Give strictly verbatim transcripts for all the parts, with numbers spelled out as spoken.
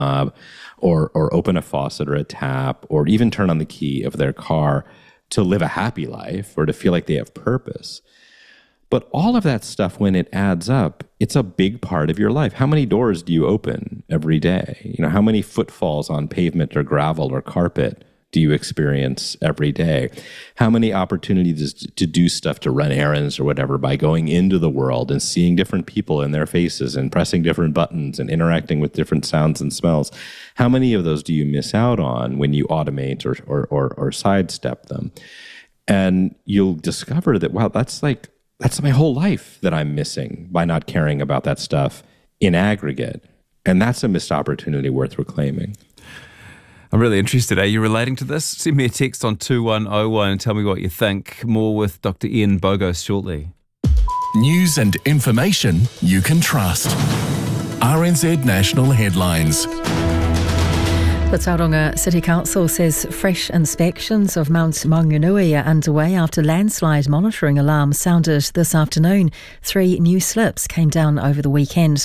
knob, or or open a faucet or a tap, or even turn on the key of their car to live a happy life or to feel like they have purpose. But all of that stuff, when it adds up, it's a big part of your life. How many doors do you open every day? You know, how many footfalls on pavement or gravel or carpet do you experience every day? How many opportunities to do stuff, to run errands or whatever, by going into the world and seeing different people in their faces and pressing different buttons and interacting with different sounds and smells? How many of those do you miss out on when you automate or or or, or sidestep them? And you'll discover that, wow, that's like, that's my whole life that I'm missing by not caring about that stuff in aggregate. And that's a missed opportunity worth reclaiming. I'm really interested. Are you relating to this? Send me a text on two one oh one and tell me what you think. More with Doctor Ian Bogost shortly. News and information you can trust. R N Z National Headlines. The Tauranga City Council says fresh inspections of Mount Maunganui are underway after landslide monitoring alarms sounded this afternoon. Three new slips came down over the weekend.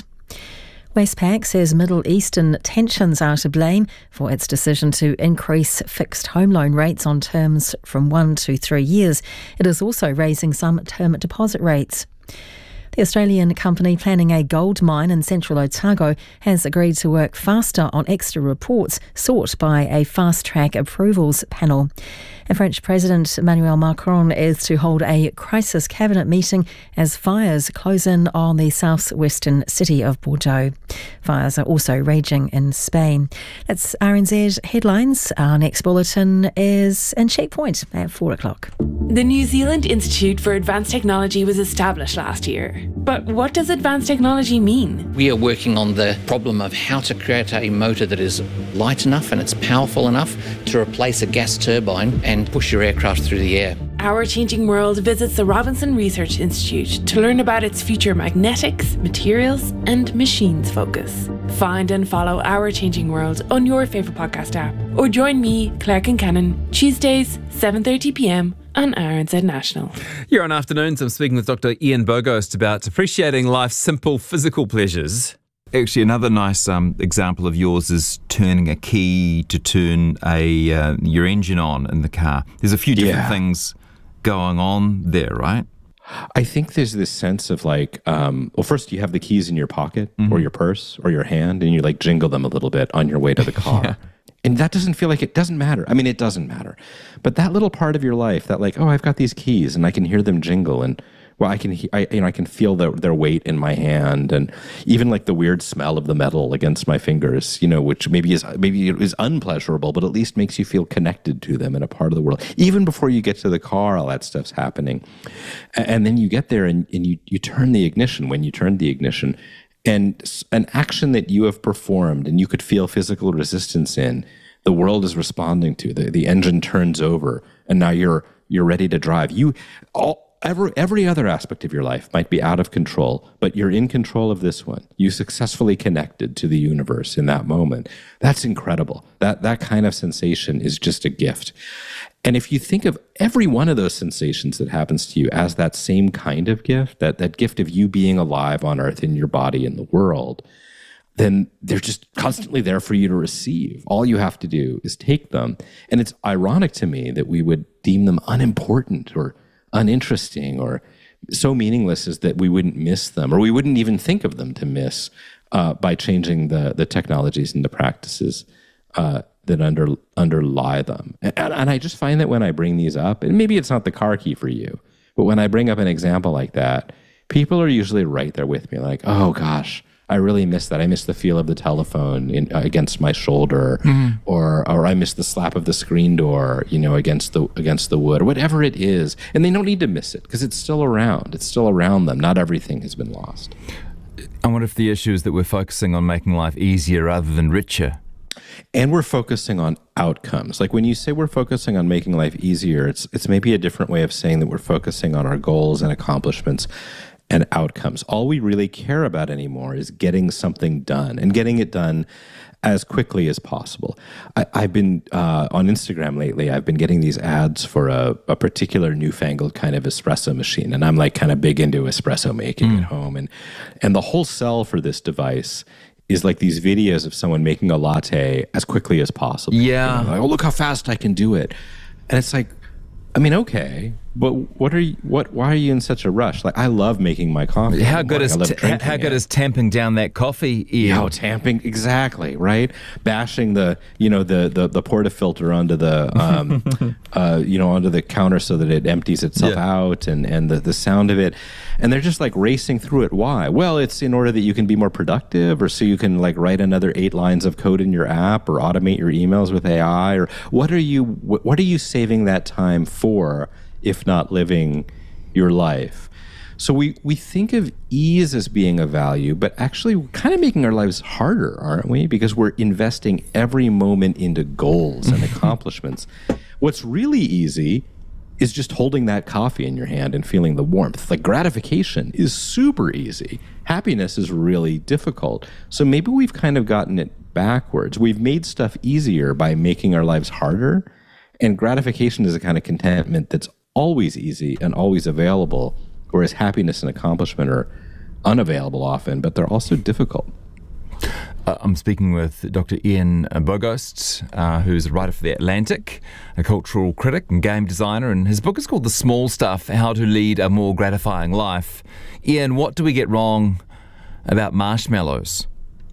Westpac says Middle Eastern tensions are to blame for its decision to increase fixed home loan rates on terms from one to three years. It is also raising some term deposit rates. The Australian company planning a gold mine in central Otago has agreed to work faster on extra reports sought by a fast-track approvals panel. And French President Emmanuel Macron is to hold a crisis cabinet meeting as fires close in on the southwestern city of Bordeaux. Fires are also raging in Spain. That's R N Z Headlines. Our next bulletin is in Checkpoint at four o'clock. The New Zealand Institute for Advanced Technology was established last year. But what does advanced technology mean? We are working on the problem of how to create a motor that is light enough and it's powerful enough to replace a gas turbine and push your aircraft through the air. Our Changing World visits the Robinson Research Institute to learn about its future magnetics, materials and machines focus. Find and follow Our Changing World on your favourite podcast app, or join me, Claire Kincannon, Tuesdays, seven thirty p m on R N Z National. Here on Afternoons, I'm speaking with Doctor Ian Bogost about appreciating life's simple physical pleasures. Actually, another nice um, example of yours is turning a key to turn a uh, your engine on in the car. There's a few different Yeah. things going on there, right? I think there's this sense of like, um, well, first you have the keys in your pocket mm-hmm. or your purse or your hand, and you like jingle them a little bit on your way to the car. yeah. And that doesn't feel like it doesn't matter. I mean, it doesn't matter. But that little part of your life that like, oh, I've got these keys and I can hear them jingle, and well, I can, he- I, you know, I can feel their, their weight in my hand, and even like the weird smell of the metal against my fingers, you know, which maybe is maybe is unpleasurable, but at least makes you feel connected to them in a part of the world. Even before you get to the car, all that stuff's happening, and, and then you get there and, and you you turn the ignition. When you turn the ignition, and an action that you have performed and you could feel physical resistance in, the world is responding to. The the engine turns over, and now you're you're ready to drive. You all. Every, every other aspect of your life might be out of control, but you're in control of this one. You successfully connected to the universe in that moment. That's incredible. That that kind of sensation is just a gift. And if you think of every one of those sensations that happens to you as that same kind of gift, that, that gift of you being alive on earth in your body in the world, then they're just constantly there for you to receive. All you have to do is take them. And it's ironic to me that we would deem them unimportant or uninteresting or so meaningless is that we wouldn't miss them, or we wouldn't even think of them to miss uh, by changing the the technologies and the practices uh, that under underlie them. And, and I just find that when I bring these up, and maybe it's not the car key for you, but when I bring up an example like that, people are usually right there with me, like, oh gosh, I really miss that. I miss the feel of the telephone in, uh, against my shoulder, mm. or or I miss the slap of the screen door, you know, against the against the wood, or whatever it is. And they don't need to miss it because it's still around. It's still around them. Not everything has been lost. I wonder if the issue is that we're focusing on making life easier rather than richer. And we're focusing on outcomes. Like when you say we're focusing on making life easier, it's it's maybe a different way of saying that we're focusing on our goals and accomplishments and outcomes. All we really care about anymore is getting something done, and getting it done as quickly as possible. I, I've been uh, on Instagram lately, I've been getting these ads for a, a particular newfangled kind of espresso machine, and I'm like kind of big into espresso making mm. at home. And, and the whole sell for this device is like these videos of someone making a latte as quickly as possible. Yeah. You know, like, oh, look how fast I can do it. And it's like, I mean, okay, but what are you, what, why are you in such a rush? Like, I love making my coffee. How good is t- how good it. is tamping down that coffee? Yeah, oh, tamping, exactly, right? Bashing the, you know, the the, the portafilter onto the, um, uh, you know, onto the counter so that it empties itself Yeah. out, and and the, the sound of it, and they're just like racing through it. Why? Well, it's in order that you can be more productive, or so you can like write another eight lines of code in your app, or automate your emails with A I, or what are you what are you saving that time for, if not living your life? So we, we think of ease as being a value, but actually we're kind of making our lives harder, aren't we? Because we're investing every moment into goals and accomplishments. What's really easy is just holding that coffee in your hand and feeling the warmth. Like, gratification is super easy. Happiness is really difficult. So maybe we've kind of gotten it backwards. We've made stuff easier by making our lives harder. And gratification is a kind of contentment that's always easy and always available, whereas happiness and accomplishment are unavailable often, but they're also difficult. Uh, I'm speaking with Doctor Ian Bogost, uh, who's a writer for The Atlantic, a cultural critic and game designer, and his book is called The Small Stuff, How to Lead a More Gratifying Life. Ian, what do we get wrong about marshmallows?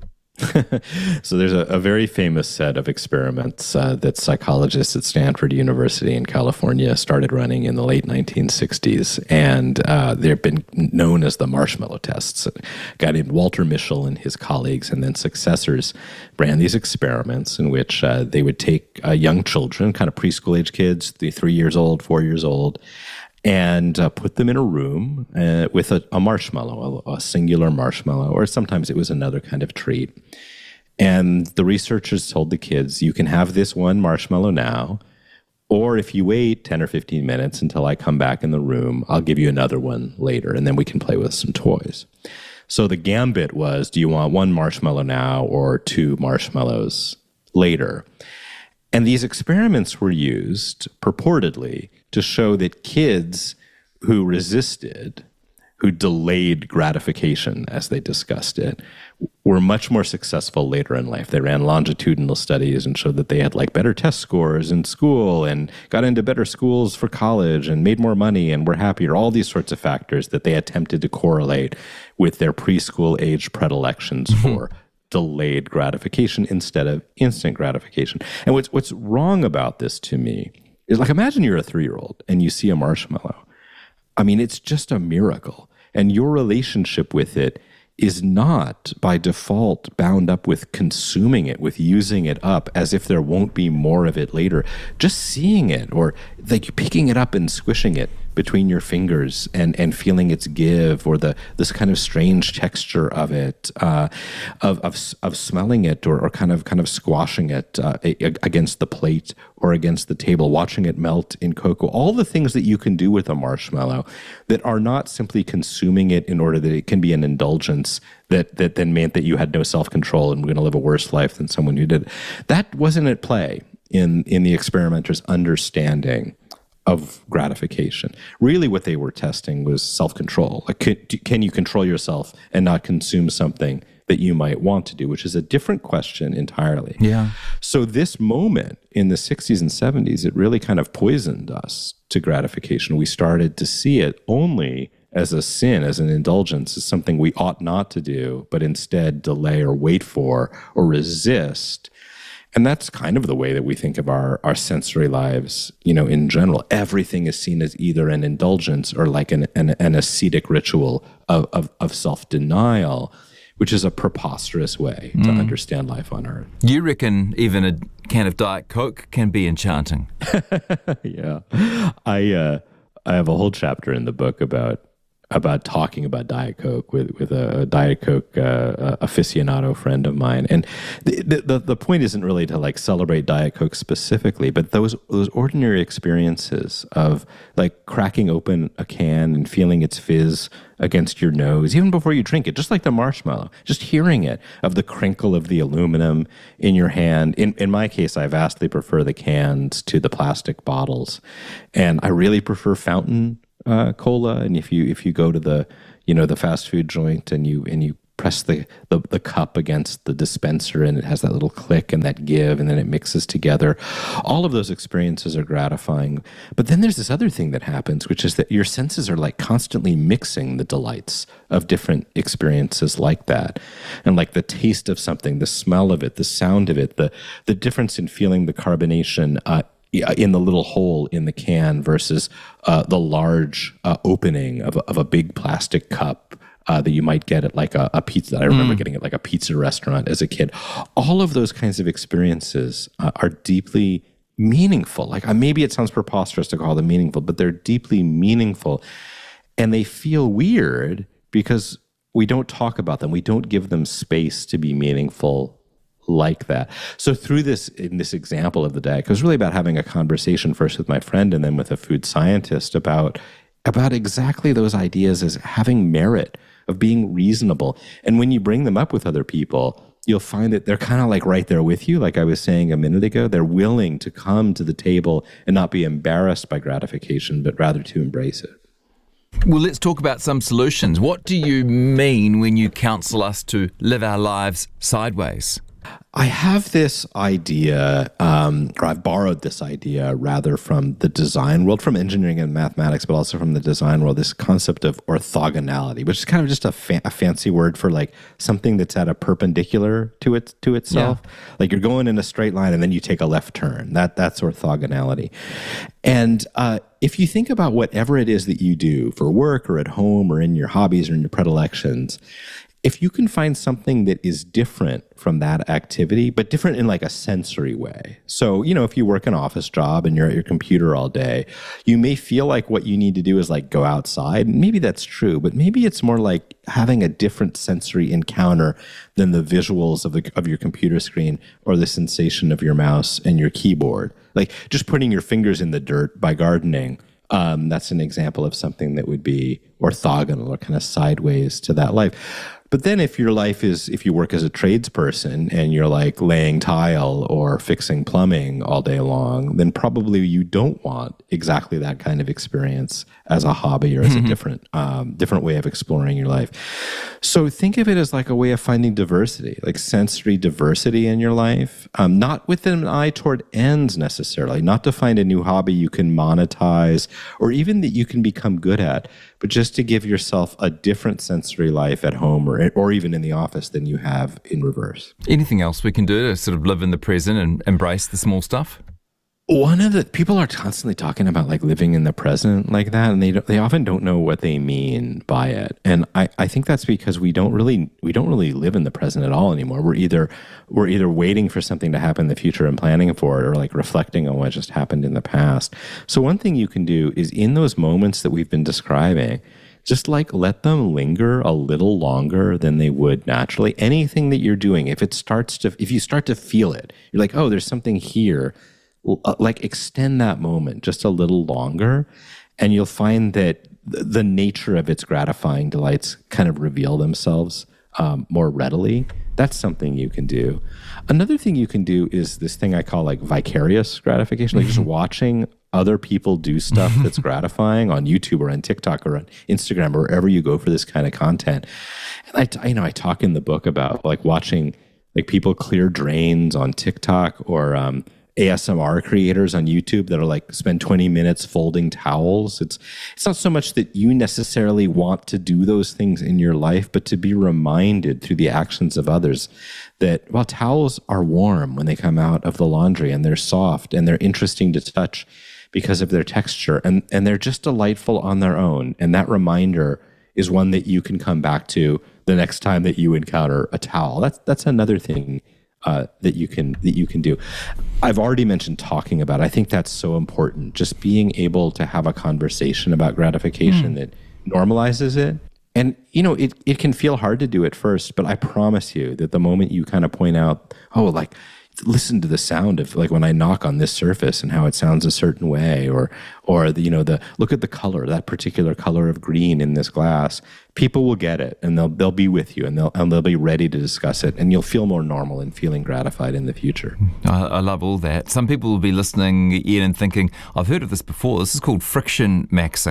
So there's a, a very famous set of experiments uh, that psychologists at Stanford University in California started running in the late nineteen sixties, and uh, they've been known as the marshmallow tests. A guy named Walter Mischel and his colleagues and then successors ran these experiments in which uh, they would take uh, young children, kind of preschool age kids, three years old, four years old, and uh, put them in a room uh, with a, a marshmallow, a, a singular marshmallow, or sometimes it was another kind of treat. And the researchers told the kids, you can have this one marshmallow now, or if you wait ten or fifteen minutes until I come back in the room, I'll give you another one later, and then we can play with some toys. So the gambit was, do you want one marshmallow now or two marshmallows later? And these experiments were used, purportedly, to show that kids who resisted, who delayed gratification, as they discussed it, were much more successful later in life. They ran longitudinal studies and showed that they had like better test scores in school and got into better schools for college and made more money and were happier, all these sorts of factors that they attempted to correlate with their preschool age predilections for delayed gratification instead of instant gratification. And what's what's wrong about this to me is, like, imagine you're a three-year-old and you see a marshmallow. I mean, it's just a miracle. And your relationship with it is not by default bound up with consuming it, with using it up as if there won't be more of it later. Just seeing it, or like picking it up and squishing it between your fingers and, and feeling its give, or the this kind of strange texture of it, uh, of, of of smelling it, or, or kind of kind of squashing it uh, against the plate or against the table, watching it melt in cocoa. All the things that you can do with a marshmallow that are not simply consuming it in order that it can be an indulgence that that then meant that you had no self-control and were going to live a worse life than someone who did. That wasn't at play in in the experimenters' understanding of gratification. Really what they were testing was self-control. Like, can, can you control yourself and not consume something that you might want to do, which is a different question entirely. Yeah. So this moment in the sixties and seventies, it really kind of poisoned us to gratification. We started to see it only as a sin, as an indulgence, as something we ought not to do, but instead delay or wait for or resist. And that's kind of the way that we think of our, our sensory lives, you know, in general. Everything is seen as either an indulgence or like an, an, an ascetic ritual of, of, of self-denial, which is a preposterous way to mm. understand life on Earth. You reckon even a can of Diet Coke can be enchanting? Yeah. I uh, I have a whole chapter in the book about about talking about Diet Coke with, with a Diet Coke uh, aficionado friend of mine. And the, the the point isn't really to like celebrate Diet Coke specifically, but those those ordinary experiences of like cracking open a can and feeling its fizz against your nose, even before you drink it, just like the marshmallow, just hearing it, of the crinkle of the aluminum in your hand. In in my case, I vastly prefer the cans to the plastic bottles. And I really prefer fountain Uh, cola, and if you if you go to the you know the fast food joint and you and you press the, the, the cup against the dispenser and it has that little click and that give, and then it mixes together. All of those experiences are gratifying. But then there's this other thing that happens, which is that your senses are like constantly mixing the delights of different experiences like that. And like the taste of something, the smell of it, the sound of it, the, the difference in feeling the carbonation uh, in the little hole in the can versus uh, the large uh, opening of a, of a big plastic cup uh, that you might get at like a, a pizza. I remember mm. getting at like a pizza restaurant as a kid. All of those kinds of experiences uh, are deeply meaningful. Like uh, maybe it sounds preposterous to call them meaningful, but they're deeply meaningful. And they feel weird because we don't talk about them. We don't give them space to be meaningful like that. So through this, in this example of the deck, it was really about having a conversation first with my friend and then with a food scientist about, about exactly those ideas as having merit, of being reasonable. And when you bring them up with other people, you'll find that they're kind of like right there with you. Like I was saying a minute ago, they're willing to come to the table and not be embarrassed by gratification, but rather to embrace it. Well, let's talk about some solutions. What do you mean when you counsel us to live our lives sideways? I have this idea, um, or I've borrowed this idea rather from the design world, from engineering and mathematics, but also from the design world, this concept of orthogonality, which is kind of just a, fa- a fancy word for like something that's at a perpendicular to it to itself. Yeah. Like you're going in a straight line and then you take a left turn. That That's orthogonality. And uh, if you think about whatever it is that you do for work or at home or in your hobbies or in your predilections, if you can find something that is different from that activity, but different in like a sensory way. So, you know, if you work an office job and you're at your computer all day, you may feel like what you need to do is like go outside. Maybe that's true, but maybe it's more like having a different sensory encounter than the visuals of the of your computer screen or the sensation of your mouse and your keyboard. Like just putting your fingers in the dirt by gardening. Um, that's an example of something that would be orthogonal or kind of sideways to that life. But then if your life is, if you work as a tradesperson and you're like laying tile or fixing plumbing all day long, then probably you don't want exactly that kind of experience as a hobby or as mm-hmm. a different, um, different way of exploring your life. So think of it as like a way of finding diversity, like sensory diversity in your life, um, not with an eye toward ends necessarily, not to find a new hobby you can monetize or even that you can become good at, but just to give yourself a different sensory life at home or or even in the office than you have in reverse. Anything else we can do to sort of live in the present and embrace the small stuff? One of the people are constantly talking about like living in the present like that, and they don't, they often don't know what they mean by it. And I, I think that's because we don't really we don't really live in the present at all anymore. We're either we're either waiting for something to happen in the future and planning for it, or like reflecting on what just happened in the past. So one thing you can do is in those moments that we've been describing, just like let them linger a little longer than they would naturally. Anything that you're doing, if it starts to, if you start to feel it, you're like, oh, there's something here. Like extend that moment just a little longer, and you'll find that the nature of its gratifying delights kind of reveal themselves um, more readily. That's something you can do. Another thing you can do is this thing I call like vicarious gratification, like just watching other people do stuff that's gratifying on YouTube or on TikTok or on Instagram or wherever you go for this kind of content. And I, you know, I talk in the book about like watching like people clear drains on TikTok or um, A S M R creators on YouTube that are like spend twenty minutes folding towels. It's it's not so much that you necessarily want to do those things in your life, but to be reminded through the actions of others that, well, towels are warm when they come out of the laundry and they're soft and they're interesting to touch because of their texture, and, and they're just delightful on their own. And that reminder is one that you can come back to the next time that you encounter a towel. That's that's another thing uh, that you can that you can do. I've already mentioned talking about it. I think that's so important. Just being able to have a conversation about gratification mm. that normalizes it. And, you know, it, it can feel hard to do at first, but I promise you that the moment you kind of point out, oh, like, listen to the sound of like when I knock on this surface and how it sounds a certain way, or or the, you know, the look at the color, that particular color of green in this glass. People will get it, and they'll they'll be with you, and they'll and they'll be ready to discuss it, and you'll feel more normal and feeling gratified in the future. I, I love all that. Some people will be listening, Ian, and thinking, I've heard of this before. This is called friction maxing.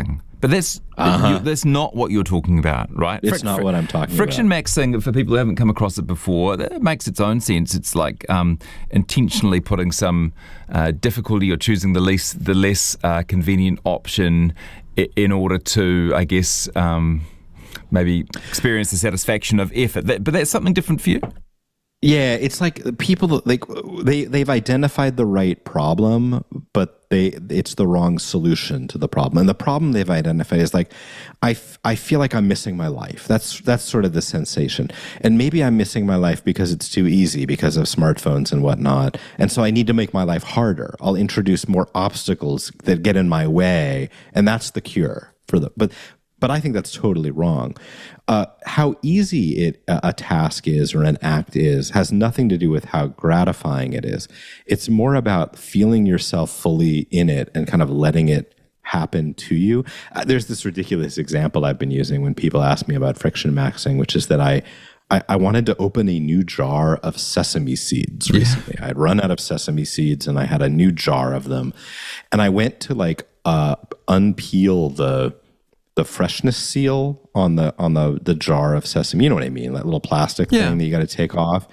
But that's Uh-huh. you, that's not what you're talking about, right? It's Fric- not fric- what I'm talking friction about. maxing, for people who haven't come across it before, that makes its own sense. It's like um, intentionally putting some uh, difficulty or choosing the least, the less uh, convenient option i- in order to, I guess, um, maybe experience the satisfaction of effort. That, but that's something different for you? Yeah, it's like people that, like they they've identified the right problem, but they it's the wrong solution to the problem. And the problem they've identified is like, I, f- I feel like I'm missing my life. That's that's sort of the sensation. And maybe I'm missing my life because it's too easy because of smartphones and whatnot. And so I need to make my life harder. I'll introduce more obstacles that get in my way, and that's the cure for the. But But I think that's totally wrong. Uh, how easy it a task is or an act is has nothing to do with how gratifying it is. It's more about feeling yourself fully in it and kind of letting it happen to you. Uh, there's this ridiculous example I've been using when people ask me about friction maxing, which is that I I, I wanted to open a new jar of sesame seeds recently. Yeah. I'd run out of sesame seeds and I had a new jar of them. And I went to like uh, unpeel the the freshness seal on the on the the jar of sesame. You know what I mean? That little plastic Yeah. thing that you got to take off.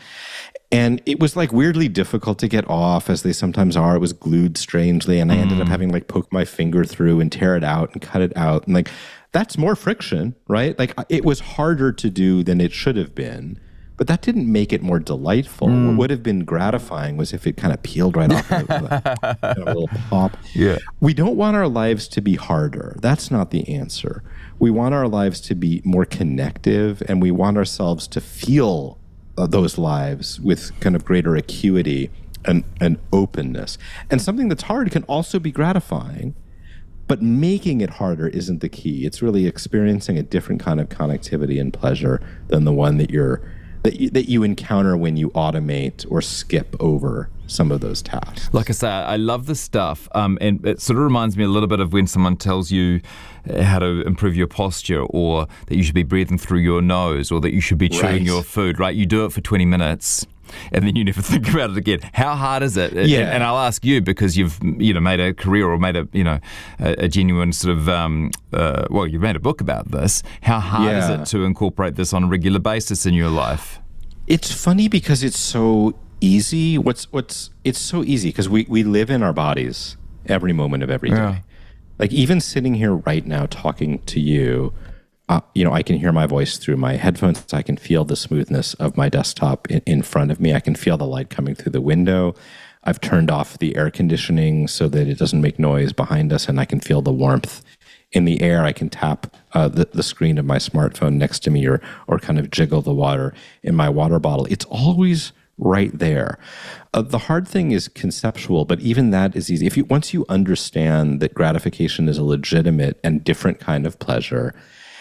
And it was like weirdly difficult to get off, as they sometimes are. It was glued strangely, and I ended up having to like poke my finger through and tear it out and cut it out. And like, that's more friction, right? Like, it was harder to do than it should have been, but that didn't make it more delightful. Mm. What would have been gratifying was if it kind of peeled right off with a, kind of a little pop. Yeah. We don't want our lives to be harder. That's not the answer. We want our lives to be more connective, and we want ourselves to feel uh, those lives with kind of greater acuity and, and openness. And something that's hard can also be gratifying, but making it harder isn't the key. It's really experiencing a different kind of connectivity and pleasure than the one that you're that you, that you encounter when you automate or skip over some of those tasks. Like I say, I love this stuff, um, and it sort of reminds me a little bit of when someone tells you how to improve your posture, or that you should be breathing through your nose, or that you should be chewing Right. your food, right? You do it for twenty minutes, and then you never think about it again. How hard is it? Yeah. And, and I'll ask you, because you've you know made a career or made a you know a, a genuine sort of um, uh, well, you've made a book about this. How hard is Yeah. it to incorporate this on a regular basis in your life? It's funny because it's so easy. What's what's it's so easy because we, we live in our bodies every moment of every day. Yeah. Like even sitting here right now talking to you, uh, you know, I can hear my voice through my headphones. I can feel the smoothness of my desktop in, in front of me. I can feel the light coming through the window. I've turned off the air conditioning so that it doesn't make noise behind us, and I can feel the warmth in the air. I can tap uh, the, the screen of my smartphone next to me, or or kind of jiggle the water in my water bottle. It's always right there. Uh, the hard thing is conceptual, but even that is easy. If you once you understand that gratification is a legitimate and different kind of pleasure,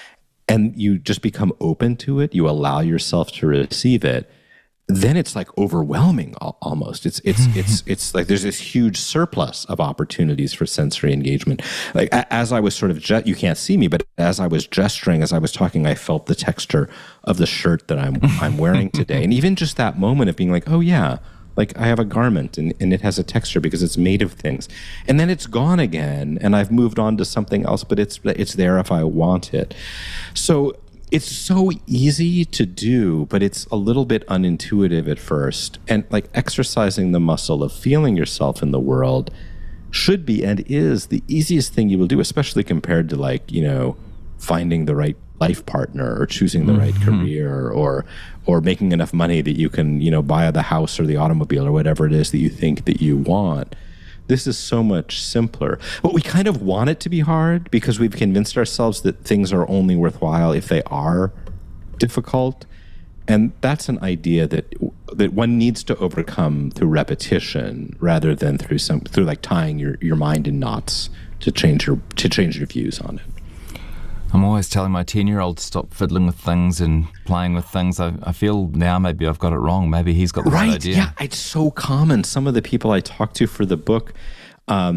and you just become open to it, you allow yourself to receive it, then it's like overwhelming al- almost. It's it's it's it's like there's this huge surplus of opportunities for sensory engagement. Like a, as I was sort of ge- you can't see me, but as I was gesturing, as I was talking, I felt the texture of the shirt that I'm I'm wearing today, and even just that moment of being like, oh yeah, like I have a garment and, and it has a texture because it's made of things, and then it's gone again, and I've moved on to something else, but it's it's there if I want it. So. It's so easy to do, but it's a little bit unintuitive at first. And like exercising the muscle of feeling yourself in the world should be and is the easiest thing you will do, especially compared to like, you know, finding the right life partner or choosing the right Mm-hmm. career or or making enough money that you can, you know, buy the house or the automobile or whatever it is that you think that you want. This is so much simpler. But we kind of want it to be hard because we've convinced ourselves that things are only worthwhile if they are difficult. And that's an idea that that one needs to overcome through repetition rather than through some through like tying your, your mind in knots to change your to change your views on it. I'm always telling my ten-year-old to stop fiddling with things and playing with things. I, I feel now maybe I've got it wrong. Maybe he's got the right, Right. idea. Yeah. It's so common. Some of the people I talked to for the book, um,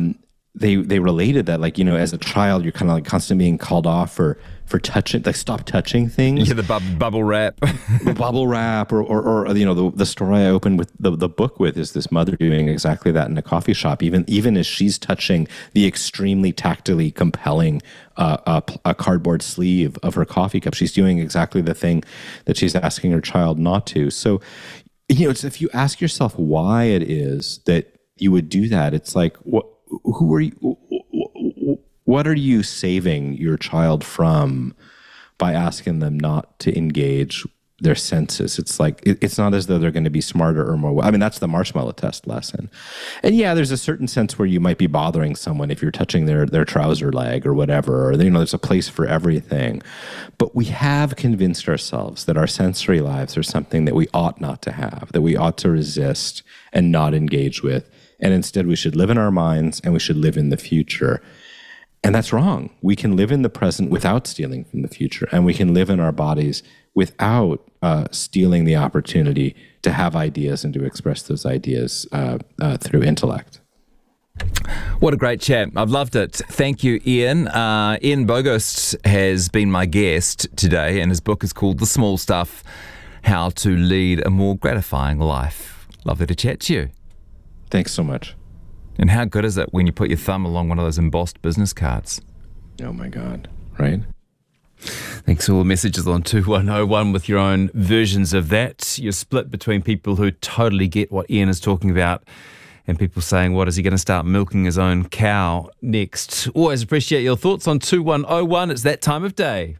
they they related that, like, you know, as a child, you're kind of like constantly being called off for for touching, like, stop touching things. Yeah, the bub- bubble wrap. bubble wrap, or, or, or you know, the, the story I opened with the, the book with is this mother doing exactly that in a coffee shop, even even as she's touching the extremely tactily compelling uh, a, a cardboard sleeve of her coffee cup. She's doing exactly the thing that she's asking her child not to. So, you know, it's, if you ask yourself why it is that you would do that, it's like, what, who are you? What are you saving your child from by asking them not to engage their senses? It's like, it, it's not as though they're going to be smarter or more. I mean, that's the marshmallow test lesson. And yeah, there's a certain sense where you might be bothering someone if you're touching their, their trouser leg or whatever, or, you know, there's a place for everything. But we have convinced ourselves that our sensory lives are something that we ought not to have, that we ought to resist and not engage with. And instead we should live in our minds and we should live in the future. And that's wrong. We can live in the present without stealing from the future, and we can live in our bodies without uh, stealing the opportunity to have ideas and to express those ideas uh, uh, through intellect. What a great chat. I've loved it. Thank you, Ian. Uh, Ian Bogost has been my guest today, and his book is called The Small Stuff, How to Lead a More Gratifying Life. Lovely to chat to you. Thanks so much. And how good is it when you put your thumb along one of those embossed business cards? Oh my God, right? Thanks for all the messages on two one oh one with your own versions of that. You're split between people who totally get what Ian is talking about and people saying, what, is he going to start milking his own cow next? Always appreciate your thoughts on two one oh one. It's that time of day.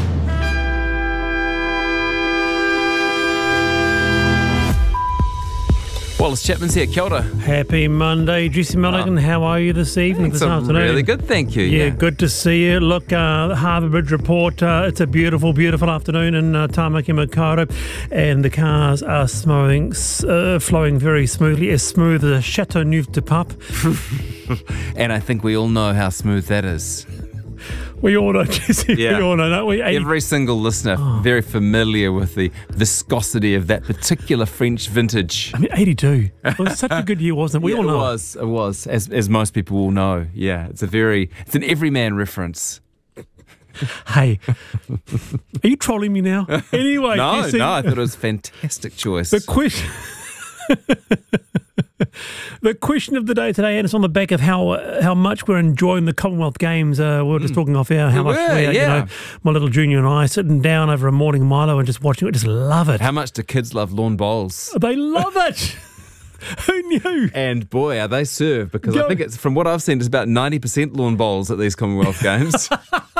Wallace Chapman's here. Kia ora. Happy Monday, Jesse Mulligan. Oh. How are you this evening, Thanks, this I'm afternoon? Really good, thank you. Yeah, yeah. good to see you. Look, uh, the Harbour Bridge Report, uh, it's a beautiful, beautiful afternoon in uh, Tamaki Makaurau, and the cars are flowing, uh, flowing very smoothly, as smooth as a Chateau Neuf de Pape. And I think we all know how smooth that is. We all know, Jesse. Yeah. We all know, don't we? Every single listener oh. very familiar with the viscosity of that particular French vintage. I mean, eighty-two. It was such a good year, wasn't it? We yeah, all know. It was. It was. As as most people will know. Yeah, it's a very, it's an everyman reference. Hey, are you trolling me now? Anyway, no, Jesse, no, I thought it was a fantastic choice. The question. The question of the day today, and it's on the back of how uh, how much we're enjoying the Commonwealth Games. Uh, we were just mm. talking off air how we much were, we, yeah. you know, my little junior and I sitting down over a morning Milo and just watching it, just love it. How much do kids love lawn bowls? They love it. Who knew? And boy, are they served, because Go. I think it's, from what I've seen, it's about ninety percent lawn bowls at these Commonwealth Games.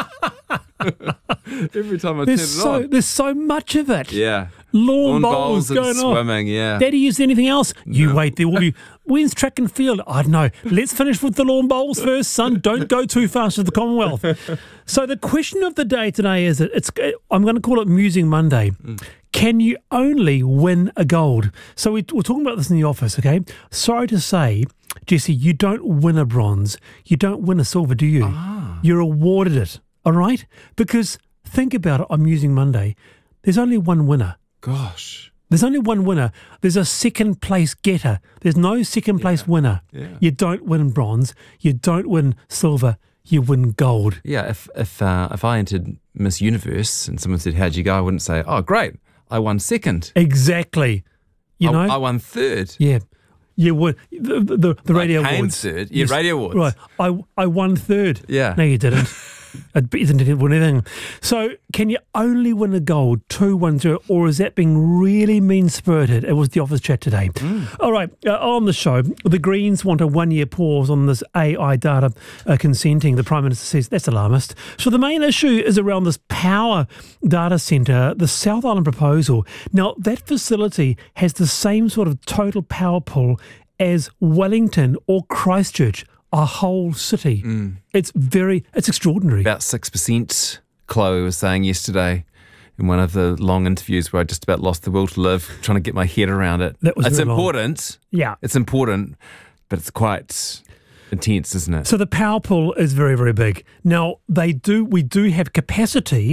Every time I there's turn it so, on. There's so much of it. Yeah. Lawn, Lawn bowls, bowls and going on. swimming, yeah. Daddy used anything else? You No. wait, there will be. When's track and field? I don't know. Let's finish with the lawn bowls first, son. Don't go too fast with the Commonwealth. So the question of the day today is that it's. I'm going to call it Musing Monday. Mm. Can you only win a gold? So we, we're talking about this in the office, okay? Sorry to say, Jesse, you don't win a bronze. You don't win a silver, do you? Ah. You're awarded it, all right? Because think about it on Musing Monday. There's only one winner. Gosh. There's only one winner. There's a second place getter. There's no second place Yeah. winner. Yeah. You don't win bronze. You don't win silver. You win gold. Yeah, if if uh, if I entered Miss Universe and someone said, how'd you go? I wouldn't say, oh, great, I won second. Exactly. You I, know? I won third. Yeah. You won. The, the, the Radio I came Awards. third. Yeah, Radio Awards. Right. I, I won third. Yeah. No, you didn't. You didn't win anything. So, can you only win a gold, two one zero, or is that being really mean-spirited? It was the office chat today. Mm. All right, uh, on the show, the Greens want a one-year pause on this A I data uh, consenting. The Prime Minister says that's alarmist. So the main issue is around this power data centre, the South Island proposal. Now, that facility has the same sort of total power pull as Wellington or Christchurch, a whole city. Mm. It's very, it's extraordinary. About six percent, Chloe was saying yesterday in one of the long interviews where I just about lost the will to live, trying to get my head around it. That was It's very important. Long. Yeah. It's important, but it's quite intense, isn't it? So the power pull is very, very big. Now, they do, we do have capacity,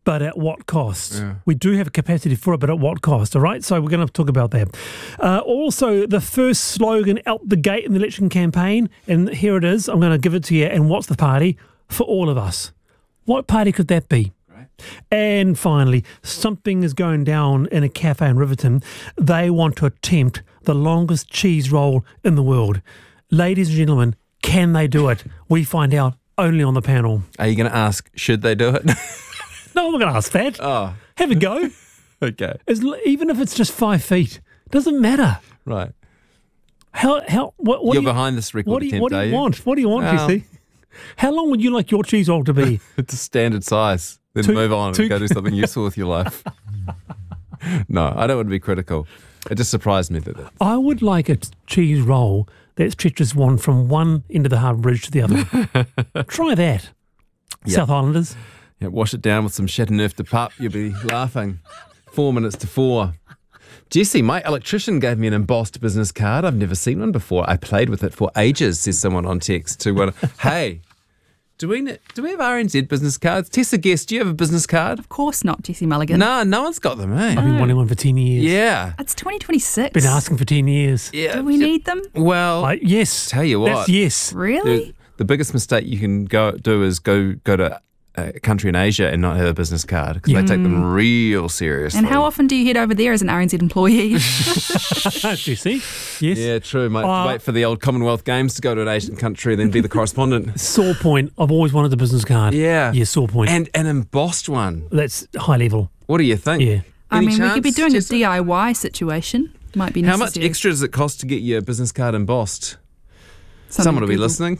but at what cost? Yeah. We do have a capacity for it, but at what cost? All right, so we're going to talk about that. Uh, also, the first slogan out the gate in the election campaign, and here it is. I'm going to give it to you. And what's the party? For all of us. What party could that be? Right. And finally, something is going down in a cafe in Riverton. They want to attempt the longest cheese roll in the world. Ladies and gentlemen, can they do it? We find out only on the panel. Are you going to ask, should they do it? No, I'm not going to ask that. Oh. Have a go. Okay. As, even if it's just five feet, doesn't matter. Right. How? How? What? what You're do you, behind this record what do you, attempt, what do you, are you? want? What do you want, well, Jesse? How long would you like your cheese roll to be? It's a standard size. Then two, move on two, and go do something useful with your life. No, I don't want to be critical. It just surprised me that. That's... I would like a cheese roll that stretches one from one end of the Harbour Bridge to the other. Try that, yep. South Islanders. Yeah, wash it down with some Chateauneuf de Pape. You'll be laughing. Four minutes to four. Jesse, my electrician gave me an embossed business card. I've never seen one before. I played with it for ages, says someone on text to one. Hey, do we do we have R N Z business cards? Tessa Guest, do you have a business card? Of course not, Jesse Mulligan. No, no one's got them, eh? I've been wanting one for ten years. Yeah. It's twenty twenty-six. Been asking for ten years. Yeah. Do we need them? Well, I, yes. Tell you what. That's yes. Really? The, the biggest mistake you can go do is go go to a country in Asia and not have a business card because Yeah. they take them real seriously. And how often do you head over there as an R N Z employee? Jesse? Yes. Yeah, true. Might Uh, wait for the old Commonwealth Games to go to an Asian country, then be the correspondent. Sore point. I've always wanted a business card. Yeah. Yeah, sore point. And an embossed one. That's high level. What do you think? Yeah. I Any mean, we could be chance, doing Jessa? a D I Y situation. Might be How necessary. much extra does it cost to get your business card embossed? Something Someone to will be Google. listening.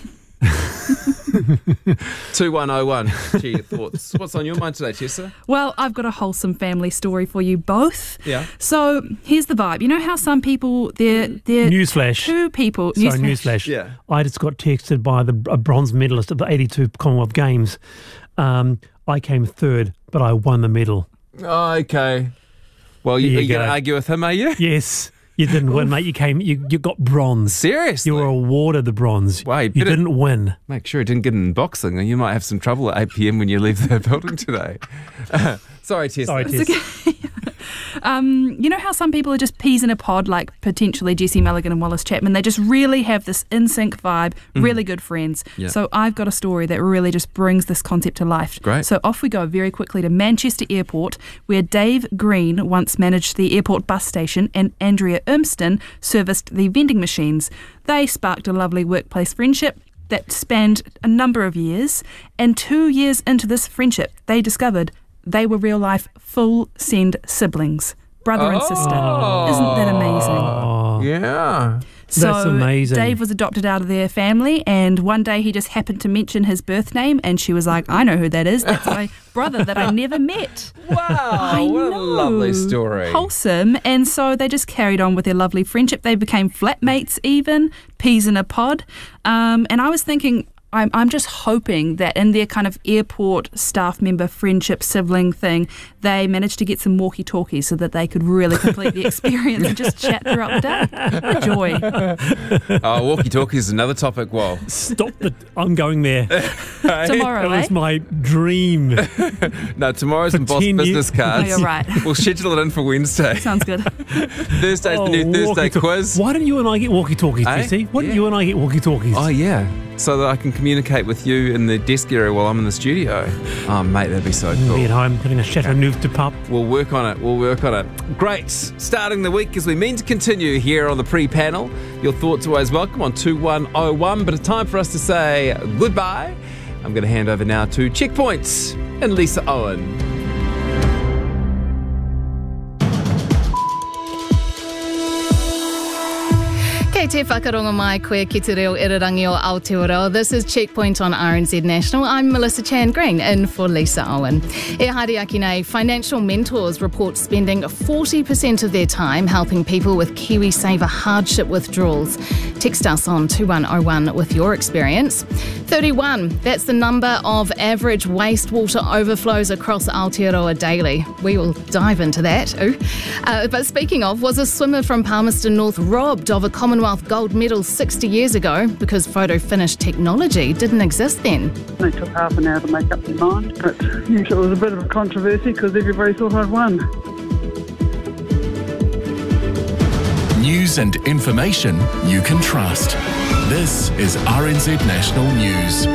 two one oh one. Gee, your thoughts. What's on your mind today, Tessa? Well, I've got a wholesome family story for you both. Yeah. So here's the vibe. You know how some people, they're, they're Newsflash. two people. Sorry, newsflash. Yeah. I just got texted by the a bronze medalist at the eighty-two Commonwealth Games. Um, I came third, but I won the medal. Oh, okay. Well, you, There are you you going to go. argue with him, are you? Yes. You didn't win, mate. You came. You, you got bronze. Seriously? You were awarded the bronze. Wow, you you better- didn't win. Make sure it didn't get in boxing, or you might have some trouble at eight p.m. when you leave the building today. Uh, sorry, Tessa. Sorry, Tess. Um, you know how some people are just peas in a pod, like potentially Jesse Mulligan and Wallace Chapman? They just really have this in-sync vibe, really good friends. Yeah. So I've got a story that really just brings this concept to life. Great. So off we go very quickly to Manchester Airport, where Dave Green once managed the airport bus station and Andrea Urmston serviced the vending machines. They sparked a lovely workplace friendship that spanned a number of years, and two years into this friendship, they discovered they were real-life full-send siblings, brother and sister. Isn't that amazing? Oh, Yeah. So That's amazing. Dave was adopted out of their family, and one day he just happened to mention his birth name, and she was like, I know who that is. That's my brother that I never met. Wow, I what know. a lovely story. Wholesome. And so they just carried on with their lovely friendship. They became flatmates even, peas in a pod. Um, and I was thinking, I'm, I'm just hoping that in their kind of airport staff member friendship sibling thing, they managed to get some walkie-talkies so that they could really complete the experience and just chat throughout the day. What a joy. Oh, walkie-talkie is another topic. Well, stop the. I'm going there. Tomorrow, That eh? was my dream. no, tomorrow's For embossed ten business years. cards. No, you're right. We'll schedule it in for Wednesday. Sounds good. Thursday's the new Thursday walkie-talk- quiz. Why don't you and I get walkie-talkies, Eh? Jesse? Why don't Yeah. you and I get walkie-talkies? Oh, yeah. So that I can communicate with you in the desk area while I'm in the studio. Oh, mate, that'd be so cool. Be at home having a Chateauneuf de Pape. We'll work on it. We'll work on it. Great. Starting the week as we mean to continue here on the pre-panel. Your thoughts always welcome on two one oh one, but it's time for us to say goodbye. I'm going to hand over now to Checkpoints and Lisa Owen. Kei te whakaronga mai koe ki te reo irarangi o Aotearoa. This is Checkpoint on R N Z National. I'm Melissa Chan Green, in for Lisa Owen. E haere aki nei, financial mentors report spending forty percent of their time helping people with KiwiSaver hardship withdrawals. Text us on two one oh one with your experience. thirty-one, that's the number of average wastewater overflows across Aotearoa daily. We will dive into that. Ooh. Uh, but speaking of, was a swimmer from Palmerston North robbed of a Commonwealth Commonwealth gold medal sixty years ago because photo finish technology didn't exist then. They took half an hour to make up their mind, but yes, it was a bit of a controversy because everybody thought I'd won. News and information you can trust. This is R N Z National News.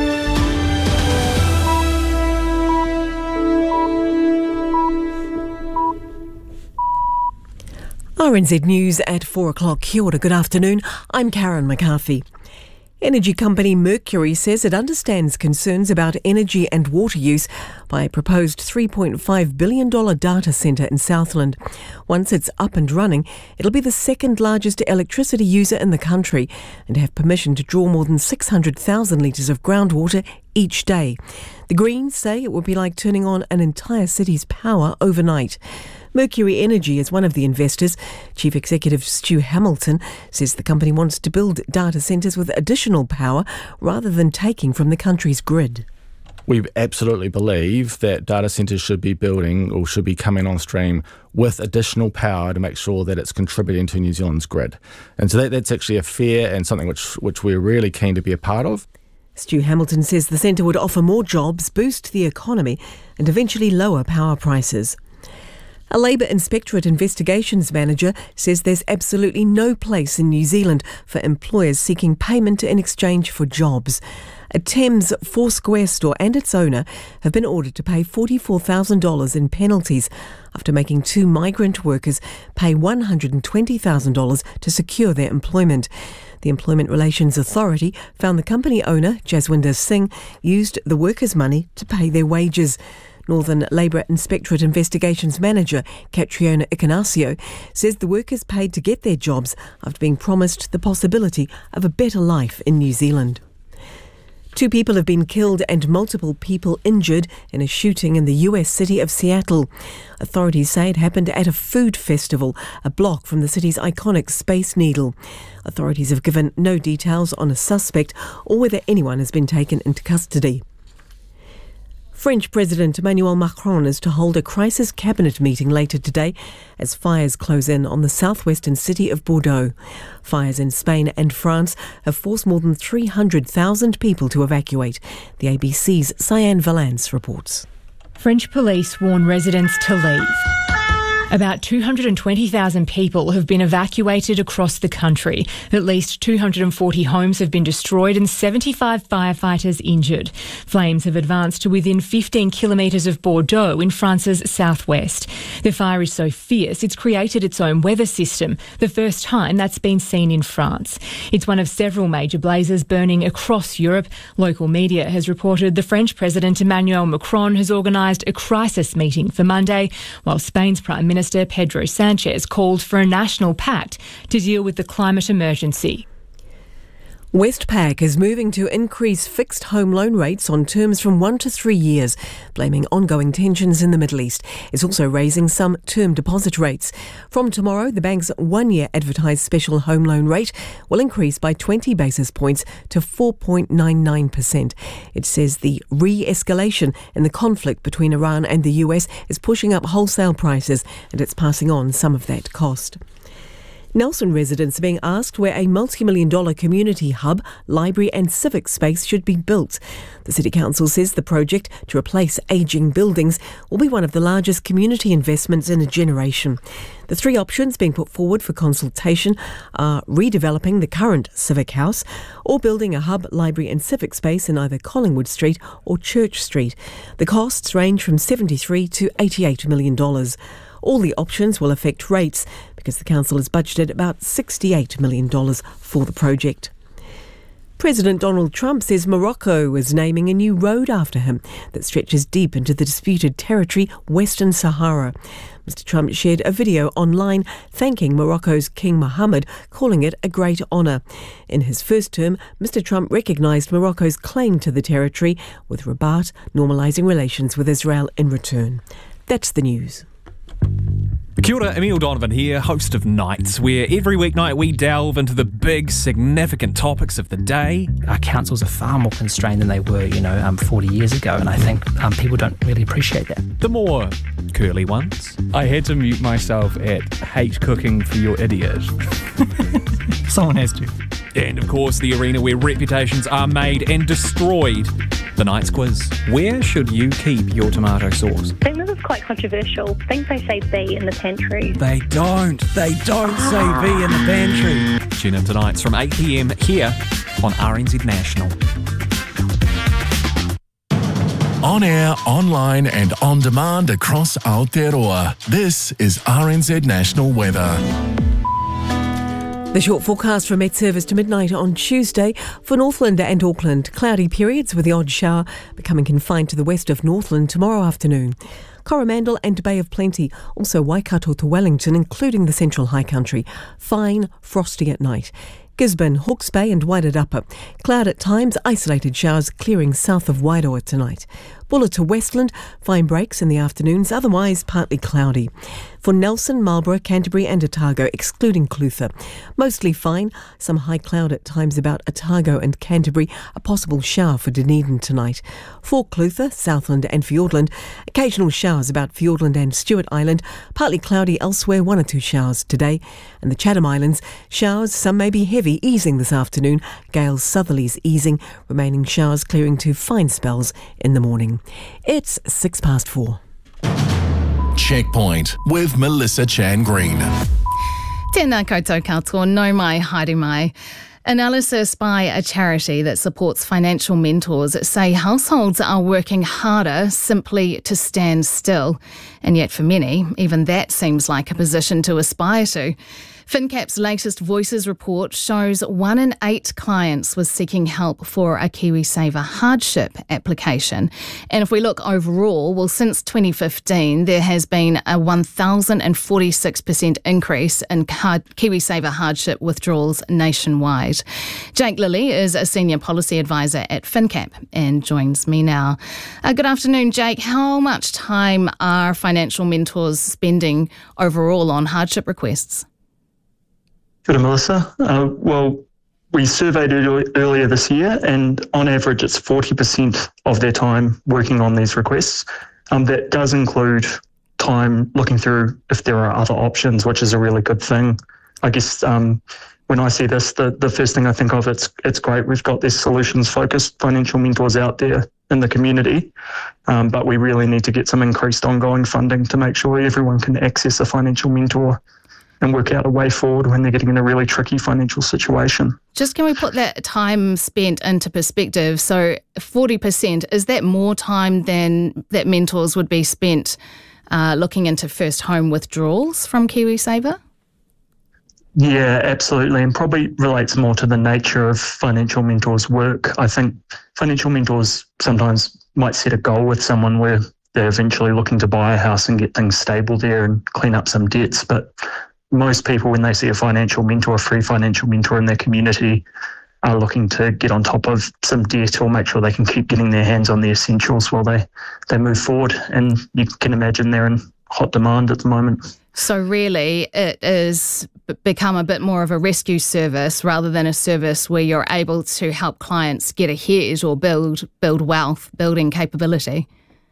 R N Z News at four o'clock. Kia ora, good afternoon. I'm Karen McCarthy. Energy company Mercury says it understands concerns about energy and water use by a proposed three point five billion dollars data centre in Southland. Once it's up and running, it'll be the second largest electricity user in the country and have permission to draw more than six hundred thousand litres of groundwater each day. The Greens say it would be like turning on an entire city's power overnight. Mercury Energy is one of the investors. Chief Executive Stu Hamilton says the company wants to build data centres with additional power rather than taking from the country's grid. We absolutely believe that data centres should be building or should be coming on stream with additional power to make sure that it's contributing to New Zealand's grid. And so that, that's actually a fair and something which, which we're really keen to be a part of. Stu Hamilton says the centre would offer more jobs, boost the economy and eventually lower power prices. A Labour Inspectorate Investigations Manager says there's absolutely no place in New Zealand for employers seeking payment in exchange for jobs. A Thames Foursquare store and its owner have been ordered to pay forty-four thousand dollars in penalties after making two migrant workers pay one hundred twenty thousand dollars to secure their employment. The Employment Relations Authority found the company owner, Jaswinder Singh, used the workers' money to pay their wages. Northern Labour Inspectorate Investigations Manager Catriona Ignazio says the workers paid to get their jobs after being promised the possibility of a better life in New Zealand. Two people have been killed and multiple people injured in a shooting in the U S city of Seattle. Authorities say it happened at a food festival, a block from the city's iconic Space Needle. Authorities have given no details on a suspect or whether anyone has been taken into custody. French President Emmanuel Macron is to hold a crisis cabinet meeting later today as fires close in on the southwestern city of Bordeaux. Fires in Spain and France have forced more than three hundred thousand people to evacuate. The A B C's Cyan Valance reports. French police warn residents to leave. About two hundred twenty thousand people have been evacuated across the country. At least two hundred forty homes have been destroyed and seventy-five firefighters injured. Flames have advanced to within fifteen kilometres of Bordeaux in France's southwest. The fire is so fierce it's created its own weather system, the first time that's been seen in France. It's one of several major blazes burning across Europe. Local media has reported the French President Emmanuel Macron has organised a crisis meeting for Monday, while Spain's Prime Minister Minister Pedro Sanchez called for a national pact to deal with the climate emergency. Westpac is moving to increase fixed home loan rates on terms from one to three years, blaming ongoing tensions in the Middle East. It's also raising some term deposit rates. From tomorrow, the bank's one-year advertised special home loan rate will increase by twenty basis points to four point nine nine percent. It says the re-escalation in the conflict between Iran and the U S is pushing up wholesale prices, and it's passing on some of that cost. Nelson residents are being asked where a multi-million dollar community hub, library and civic space should be built. The City Council says the project to replace ageing buildings will be one of the largest community investments in a generation. The three options being put forward for consultation are redeveloping the current civic house or building a hub, library and civic space in either Collingwood Street or Church Street. The costs range from seventy-three to eighty-eight million dollars. All the options will affect rates because the council has budgeted about sixty-eight million dollars for the project. President Donald Trump says Morocco is naming a new road after him that stretches deep into the disputed territory, Western Sahara. Mister Trump shared a video online thanking Morocco's King Mohammed, calling it a great honour. In his first term, Mister Trump recognised Morocco's claim to the territory, with Rabat normalising relations with Israel in return. That's the news. Kia ora, Emil Donovan here, host of Nights, where every weeknight we delve into the big, significant topics of the day. Our councils are far more constrained than they were, you know, um, forty years ago, and I think um, people don't really appreciate that. The more curly ones. I had to mute myself at hate cooking for your idiot. Someone has to. And of course, the arena where reputations are made and destroyed. The Knights Quiz. Where should you keep your tomato sauce? I think this is quite controversial. I think they say B in the pantry. They don't. They don't Ah. say B in the pantry. Tune in tonight from eight p.m. here on R N Z National. On air, online and on demand across Aotearoa. This is R N Z National Weather. The short forecast from Met Service to midnight on Tuesday for Northland and Auckland. Cloudy periods with the odd shower becoming confined to the west of Northland tomorrow afternoon. Coromandel and Bay of Plenty, also Waikato to Wellington, including the Central High Country. Fine, frosty at night. Gisborne, Hawke's Bay and Wairarapa. Cloud at times, isolated showers clearing south of Wairoa tonight. Bulla to Westland, fine breaks in the afternoons, otherwise partly cloudy. For Nelson, Marlborough, Canterbury and Otago, excluding Clutha. Mostly fine, some high cloud at times about Otago and Canterbury, a possible shower for Dunedin tonight. For Clutha, Southland and Fiordland, occasional showers about Fiordland and Stewart Island, partly cloudy elsewhere, one or two showers today. And the Chatham Islands, showers, some may be heavy, easing this afternoon, gales southerlies easing, remaining showers clearing to fine spells in the morning. It's six past four. Checkpoint with Melissa Chan Green. Tēnā koutou katoa, no mai, haere mai. Analysis by a charity that supports financial mentors say households are working harder simply to stand still. And yet for many, even that seems like a position to aspire to. FinCap's latest Voices report shows one in eight clients was seeking help for a KiwiSaver hardship application. And if we look overall, well, since twenty fifteen, there has been a one thousand forty-six percent increase in hard, KiwiSaver hardship withdrawals nationwide. Jake Lilly is a senior policy advisor at FinCap and joins me now. Uh, good afternoon, Jake. How much time are financial mentors spending overall on hardship requests? Good, Melissa. Uh, well, we surveyed it earlier this year, and on average, it's forty percent of their time working on these requests. Um, that does include time looking through if there are other options, which is a really good thing. I guess um, when I see this, the, the first thing I think of, it's it's great. We've got these solutions-focused financial mentors out there in the community, um, but we really need to get some increased ongoing funding to make sure everyone can access a financial mentor and work out a way forward when they're getting in a really tricky financial situation. Just can we put that time spent into perspective? So forty percent, is that more time than that mentors would be spent uh, looking into first home withdrawals from KiwiSaver? Yeah, absolutely, and probably relates more to the nature of financial mentors' work. I think financial mentors sometimes might set a goal with someone where they're eventually looking to buy a house and get things stable there and clean up some debts, but most people, when they see a financial mentor, a free financial mentor in their community, are looking to get on top of some debt or make sure they can keep getting their hands on the essentials while they, they move forward. And you can imagine they're in hot demand at the moment. So really, it is become a bit more of a rescue service rather than a service where you're able to help clients get ahead or build build wealth, building capability.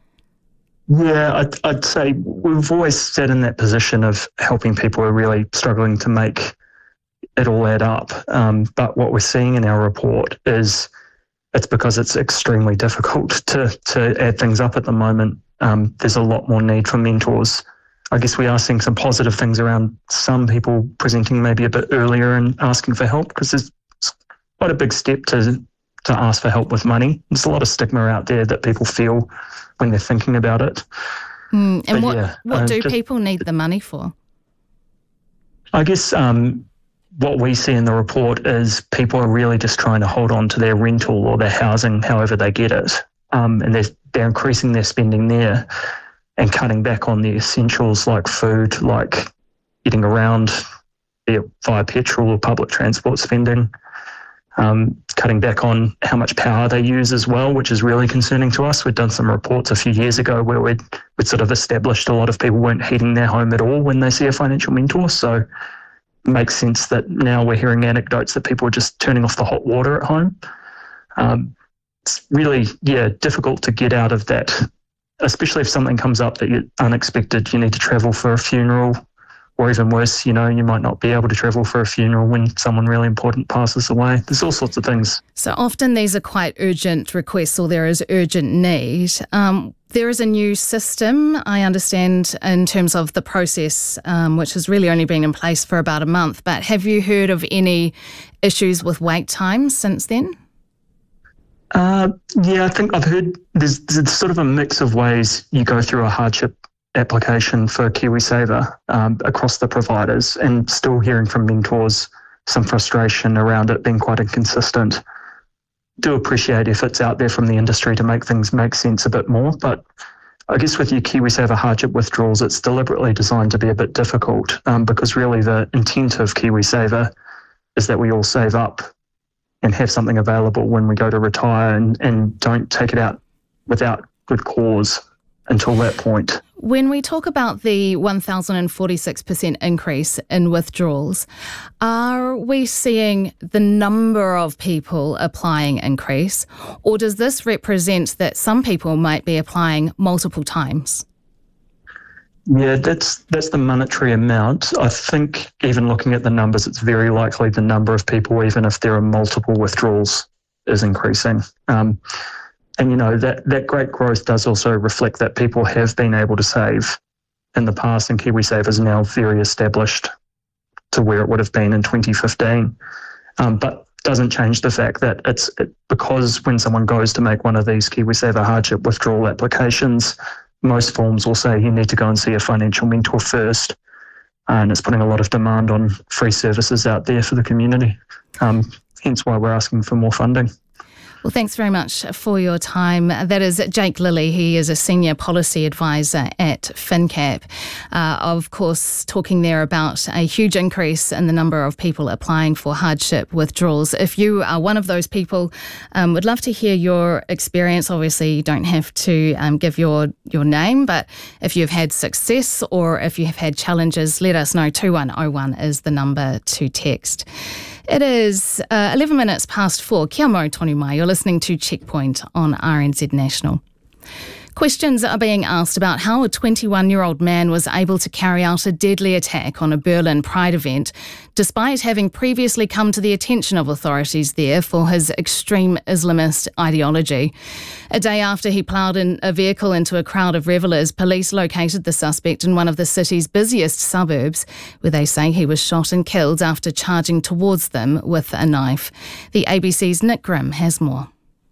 Yeah, I'd, I'd say we've always sat in that position of helping people who are really struggling to make it all add up. Um, but what we're seeing in our report is it's because it's extremely difficult to, to add things up at the moment. Um, there's a lot more need for mentors. I guess we are seeing some positive things around some people presenting maybe a bit earlier and asking for help, because there's quite a big step to to ask for help with money. There's a lot of stigma out there that people feel when they're thinking about it. Mm, and But what, yeah, what uh, do just- people need the money for? I guess um, what we see in the report is people are really just trying to hold on to their rental or their housing however they get it. Um, and they're, they're increasing their spending there and cutting back on the essentials like food, like getting around, be it via petrol or public transport spending. Um, cutting back on how much power they use as well, which is really concerning to us. We'd done some reports a few years ago where we'd, we'd sort of established a lot of people weren't heating their home at all when they see a financial mentor. So it makes sense that now we're hearing anecdotes that people are just turning off the hot water at home. Um, it's really, yeah, difficult to get out of that, especially if something comes up that you're unexpected. You need to travel for a funeral Or even worse, you know, you might not be able to travel for a funeral when someone really important passes away. There's all sorts of things. So often these are quite urgent requests, or there is urgent need. Um, there is a new system, I understand, in terms of the process, um, which has really only been in place for about a month. But have you heard of any issues with wait times since then? Uh, yeah, I think I've heard there's, there's sort of a mix of ways you go through a hardship application for KiwiSaver um, across the providers, and still hearing from mentors some frustration around it being quite inconsistent. Do appreciate efforts out there from the industry to make things make sense a bit more, but I guess with your KiwiSaver hardship withdrawals, it's deliberately designed to be a bit difficult um, because really the intent of KiwiSaver is that we all save up and have something available when we go to retire, and, and don't take it out without good cause until that point. When we talk about the one thousand forty-six percent increase in withdrawals, are we seeing the number of people applying increase, or does this represent that some people might be applying multiple times? Yeah, that's that's the monetary amount. I think even looking at the numbers, it's very likely the number of people, even if there are multiple withdrawals, is increasing. Um, And, you know, that, that great growth does also reflect that people have been able to save in the past, and KiwiSaver is now very established to where it would have been in twenty fifteen. Um, but doesn't change the fact that it's it, because when someone goes to make one of these KiwiSaver hardship withdrawal applications, most forms will say you need to go and see a financial mentor first. And it's putting a lot of demand on free services out there for the community. Um, hence why we're asking for more funding. Well, thanks very much for your time. That is Jake Lilly. He is a Senior Policy Advisor at FinCap. Uh, of course, talking there about a huge increase in the number of people applying for hardship withdrawals. If you are one of those people, um, would love to hear your experience. Obviously, you don't have to um, give your, your name, but if you've had success or if you have had challenges, let us know. two one oh one is the number to text. It is uh, eleven minutes past four. Kia mau tonu mai. You're listening to Checkpoint on R N Z National. Questions are being asked about how a twenty-one-year-old man was able to carry out a deadly attack on a Berlin Pride event, despite having previously come to the attention of authorities there for his extreme Islamist ideology. A day after he ploughed in a vehicle into a crowd of revellers, police located the suspect in one of the city's busiest suburbs, where they say he was shot and killed after charging towards them with a knife. The A B C's Nick Grimm has more.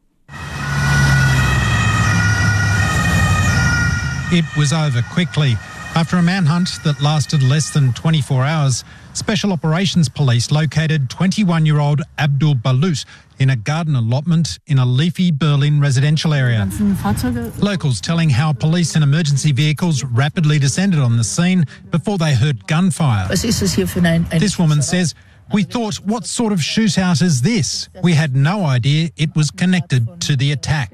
It was over quickly. After a manhunt that lasted less than twenty-four hours, Special Operations Police located twenty-one-year-old Abdul Balut in a garden allotment in a leafy Berlin residential area. Locals telling how police and emergency vehicles rapidly descended on the scene before they heard gunfire. This woman says, "We thought, what sort of shootout is this? We had no idea it was connected to the attack."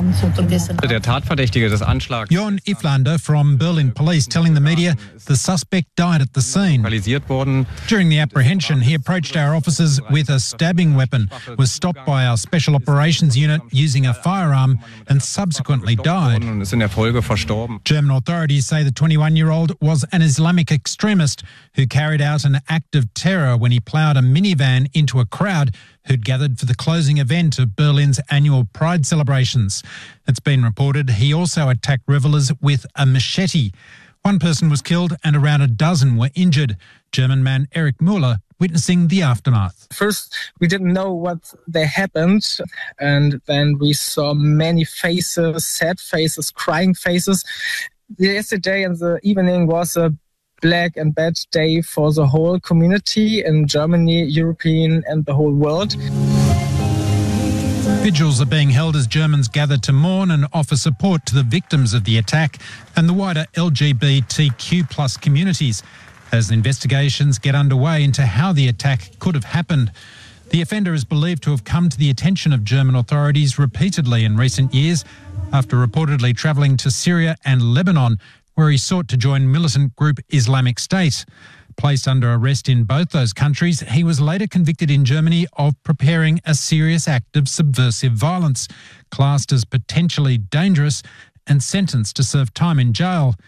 Jon Iflander from Berlin Police telling the media the suspect died at the scene. During the apprehension, he approached our officers with a stabbing weapon, was stopped by our Special Operations Unit using a firearm and subsequently died. German authorities say the twenty-one-year-old was an Islamic extremist who carried out an act of terror when he plowed a minivan into a crowd who'd gathered for the closing event of Berlin's annual Pride celebrations. It's been reported he also attacked revellers with a machete. One person was killed and around a dozen were injured. German man Eric Muller witnessing the aftermath. First, we didn't know what they happened, and then we saw many faces, sad faces, crying faces. Yesterday in the evening was a black and bad day for the whole community in Germany, European and the whole world. Vigils are being held as Germans gather to mourn and offer support to the victims of the attack and the wider L G B T Q plus communities as investigations get underway into how the attack could have happened. The offender is believed to have come to the attention of German authorities repeatedly in recent years after reportedly travelling to Syria and Lebanon, where he sought to join militant group Islamic State. Placed under arrest in both those countries, he was later convicted in Germany of preparing a serious act of subversive violence, classed as potentially dangerous and sentenced to serve time in jail.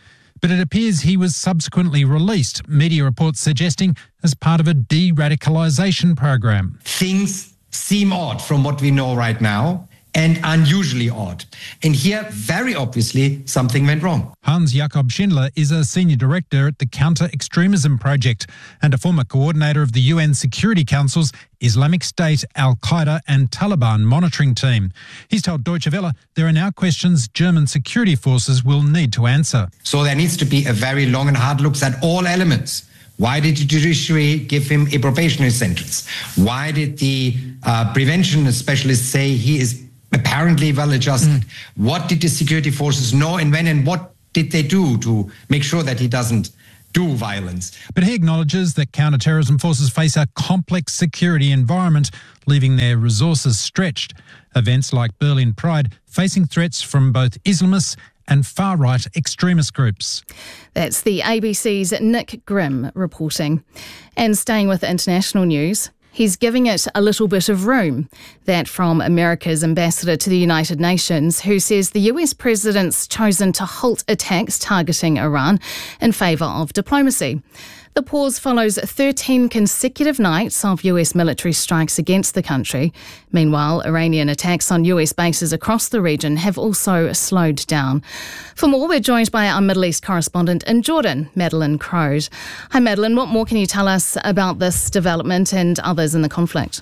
but it appears he was subsequently released, media reports suggesting as part of a de-radicalisation program. Things seem odd from what we know right now, and unusually odd. And here, very obviously, something went wrong. Hans Jakob Schindler is a senior director at the Counter-Extremism Project and a former coordinator of the U N Security Council's Islamic State, Al-Qaeda and Taliban monitoring team. He's told Deutsche Welle there are now questions German security forces will need to answer. So there needs to be a very long and hard look at all elements. Why did the judiciary give him a probationary sentence? Why did the uh, prevention specialists say he is apparently well-adjusted? Mm. What did the security forces know and when, and what did they do to make sure that he doesn't do violence? But he acknowledges that counter-terrorism forces face a complex security environment, leaving their resources stretched. Events like Berlin Pride facing threats from both Islamists and far-right extremist groups. That's the A B C's Nick Grimm reporting. And staying with international news, he's giving it a little bit of room. That from America's ambassador to the United Nations, who says the U S president's chosen to halt attacks targeting Iran in favour of diplomacy. The pause follows thirteen consecutive nights of U S military strikes against the country. Meanwhile, Iranian attacks on U S bases across the region have also slowed down. For more, we're joined by our Middle East correspondent in Jordan, Madeleine Crowe. Hi Madeleine, what more can you tell us about this development and others in the conflict?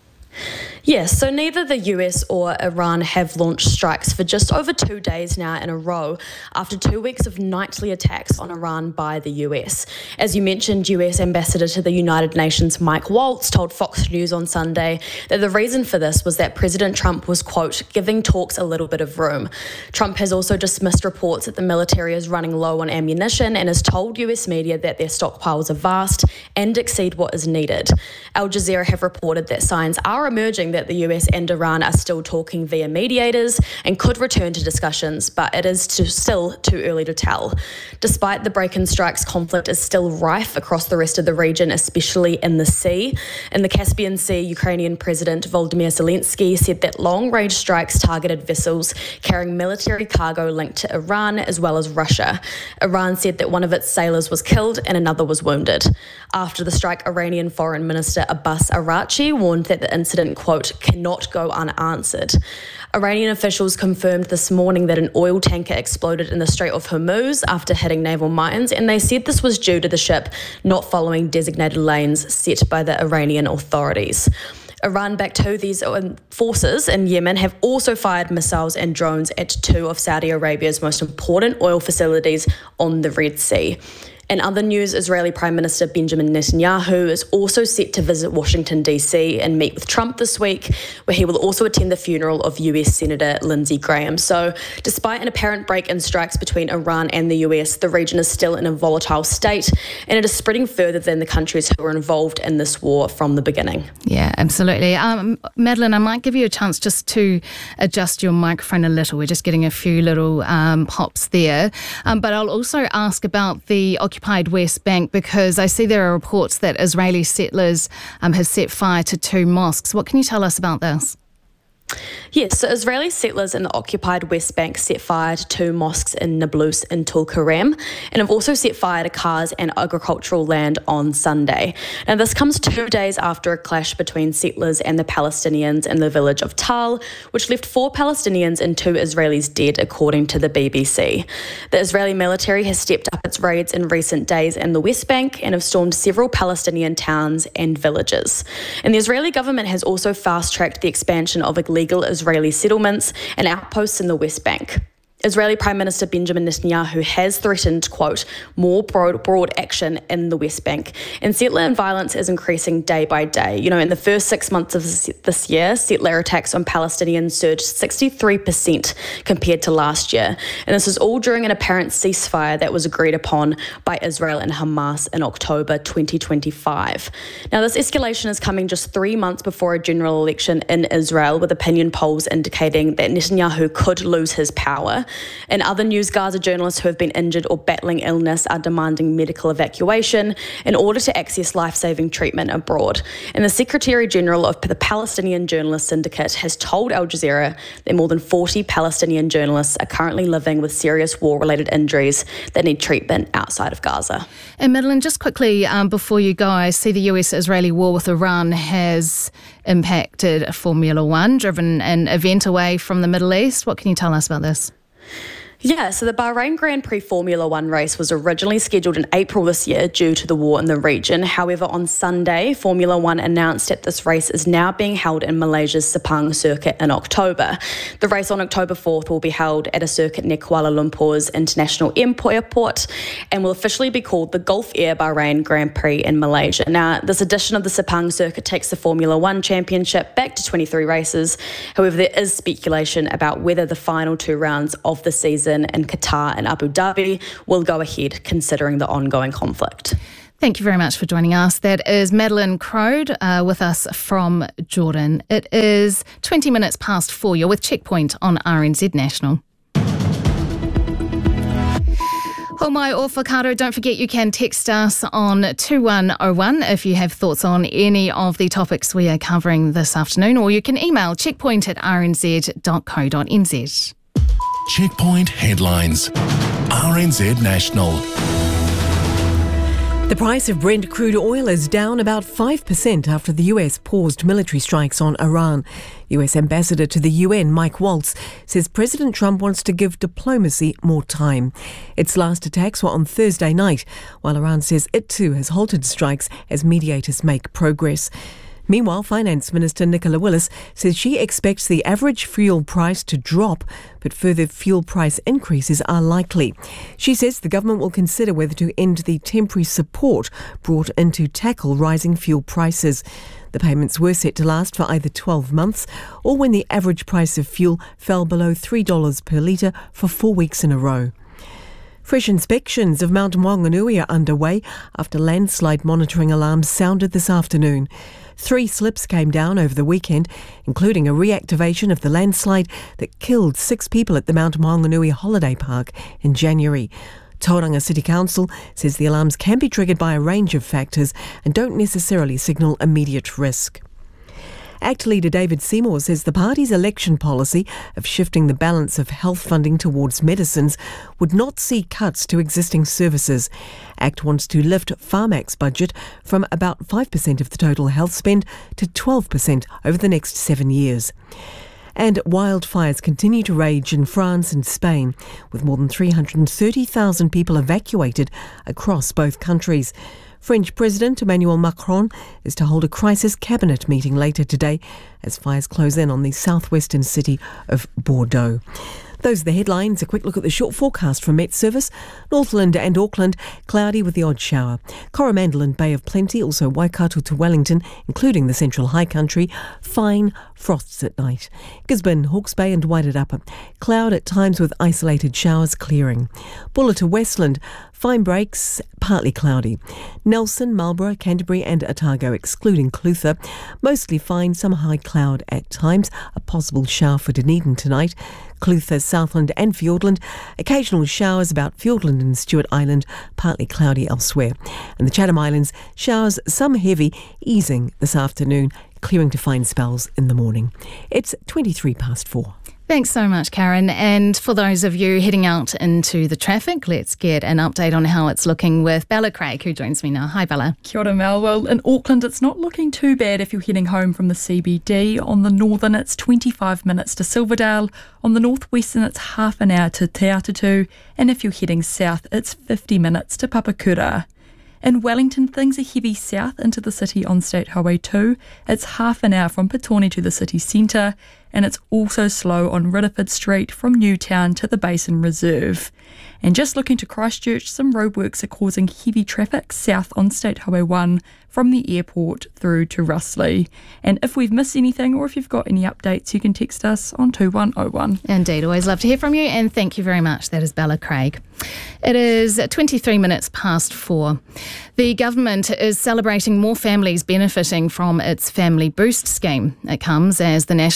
Yes, so neither the U S or Iran have launched strikes for just over two days now in a row after two weeks of nightly attacks on Iran by the U S. As you mentioned, U S Ambassador to the United Nations Mike Waltz told Fox News on Sunday that the reason for this was that President Trump was, quote, giving talks a little bit of room. Trump has also dismissed reports that the military is running low on ammunition and has told U S media that their stockpiles are vast and exceed what is needed. Al Jazeera have reported that signs are emerging that the U S and Iran are still talking via mediators and could return to discussions, but it is too, still too early to tell. Despite the break-in strikes, conflict is still rife across the rest of the region, especially in the sea. In the Caspian Sea, Ukrainian President Volodymyr Zelensky said that long-range strikes targeted vessels carrying military cargo linked to Iran as well as Russia. Iran said that one of its sailors was killed and another was wounded. After the strike, Iranian Foreign Minister Abbas Araghchi warned that the incident, quote, cannot go unanswered. Iranian officials confirmed this morning that an oil tanker exploded in the Strait of Hormuz after hitting naval mines, and they said this was due to the ship not following designated lanes set by the Iranian authorities. Iran-backed Houthis forces in Yemen have also fired missiles and drones at two of Saudi Arabia's most important oil facilities on the Red Sea. In other news, Israeli Prime Minister Benjamin Netanyahu is also set to visit Washington, D C and meet with Trump this week, where he will also attend the funeral of U S Senator Lindsey Graham. So despite an apparent break in strikes between Iran and the U S, the region is still in a volatile state, and it is spreading further than the countries who were involved in this war from the beginning. Yeah, absolutely. Um, Madeleine, I might give you a chance just to adjust your microphone a little. We're just getting a few little um, pops there. Um, but I'll also ask about the occupied West Bank, because I see there are reports that Israeli settlers um, have set fire to two mosques. What can you tell us about this? Yes, so Israeli settlers in the occupied West Bank set fire to two mosques in Nablus and Tulkarem, and have also set fire to cars and agricultural land on Sunday. Now, this comes two days after a clash between settlers and the Palestinians in the village of Tal, which left four Palestinians and two Israelis dead, according to the B B C. The Israeli military has stepped up its raids in recent days in the West Bank and have stormed several Palestinian towns and villages. And the Israeli government has also fast-tracked the expansion of illegal Israeli settlements and outposts in the West Bank. Israeli Prime Minister Benjamin Netanyahu has threatened, quote, more broad, broad action in the West Bank. And settler violence is increasing day by day. You know, in the first six months of this year, settler attacks on Palestinians surged sixty-three percent compared to last year. And this is all during an apparent ceasefire that was agreed upon by Israel and Hamas in October twenty twenty-five. Now, this escalation is coming just three months before a general election in Israel, with opinion polls indicating that Netanyahu could lose his power. In other news, Gaza journalists who have been injured or battling illness are demanding medical evacuation in order to access life-saving treatment abroad. And the Secretary-General of the Palestinian Journalists Syndicate has told Al Jazeera that more than forty Palestinian journalists are currently living with serious war-related injuries that need treatment outside of Gaza. And Madeline, just quickly um, before you go, I see the U S-Israeli war with Iran has impacted Formula One, driven an event away from the Middle East. What can you tell us about this? Yeah, so the Bahrain Grand Prix Formula One race was originally scheduled in April this year due to the war in the region. However, on Sunday, Formula One announced that this race is now being held in Malaysia's Sepang circuit in October. The race on October fourth will be held at a circuit near Kuala Lumpur's International Airport and will officially be called the Gulf Air Bahrain Grand Prix in Malaysia. Now, this edition of the Sepang circuit takes the Formula One Championship back to twenty-three races. However, there is speculation about whether the final two rounds of the season in Qatar and Abu Dhabi will go ahead considering the ongoing conflict. Thank you very much for joining us. That is Madeline Crode uh, with us from Jordan. It is twenty minutes past four. You're with Checkpoint on R N Z National. Oh my avocado, don't forget you can text us on two one oh one if you have thoughts on any of the topics we are covering this afternoon, or you can email checkpoint at r n z dot co dot n z. Checkpoint headlines. R N Z National. The price of Brent crude oil is down about five percent after the U S paused military strikes on Iran. U S Ambassador to the U N, Mike Waltz, says President Trump wants to give diplomacy more time. Its last attacks were on Thursday night, while Iran says it too has halted strikes as mediators make progress. Meanwhile, Finance Minister Nicola Willis says she expects the average fuel price to drop, but further fuel price increases are likely. She says the government will consider whether to end the temporary support brought in to tackle rising fuel prices. The payments were set to last for either twelve months or when the average price of fuel fell below three dollars per litre for four weeks in a row. Fresh inspections of Mount Maunganui are underway after landslide monitoring alarms sounded this afternoon. Three slips came down over the weekend, including a reactivation of the landslide that killed six people at the Mount Maunganui Holiday Park in January. Tauranga City Council says the alarms can be triggered by a range of factors and don't necessarily signal immediate risk. ACT leader David Seymour says the party's election policy of shifting the balance of health funding towards medicines would not see cuts to existing services. ACT wants to lift Pharmac's budget from about five percent of the total health spend to twelve percent over the next seven years. And wildfires continue to rage in France and Spain, with more than three hundred thirty thousand people evacuated across both countries. French President Emmanuel Macron is to hold a crisis cabinet meeting later today as fires close in on the southwestern city of Bordeaux. Those are the headlines. A quick look at the short forecast from Met Service. Northland and Auckland, cloudy with the odd shower. Coromandel and Bay of Plenty, also Waikato to Wellington, including the Central High Country, fine frosts at night. Gisborne, Hawke's Bay and Wairarapa, cloud at times with isolated showers clearing. Buller to Westland, fine breaks, partly cloudy. Nelson, Marlborough, Canterbury and Otago, excluding Clutha, mostly fine, some high cloud at times. A possible shower for Dunedin tonight. Clutha, Southland and Fiordland, occasional showers about Fiordland and Stewart Island, partly cloudy elsewhere. And the Chatham Islands, showers, some heavy, easing this afternoon, clearing to fine spells in the morning. It's twenty-three past four. Thanks so much, Karen. And for those of you heading out into the traffic, let's get an update on how it's looking with Bella Craig, who joins me now. Hi, Bella. Kia ora, Mel. Well, in Auckland, it's not looking too bad if you're heading home from the C B D. On the northern, it's twenty-five minutes to Silverdale. On the northwestern, it's half an hour to Te Atatu. And if you're heading south, it's fifty minutes to Papakura. In Wellington, things are heavy south into the city on State Highway two. It's half an hour from Petone to the city centre, and it's also slow on Ridderford Street from Newtown to the Basin Reserve. And just looking to Christchurch, some roadworks are causing heavy traffic south on State Highway one from the airport through to Russley. And if we've missed anything or if you've got any updates, you can text us on two one oh one. Indeed, always love to hear from you, and thank you very much. That is Bella Craig. It is twenty-three minutes past four. The government is celebrating more families benefiting from its Family Boost scheme. It comes as the National Party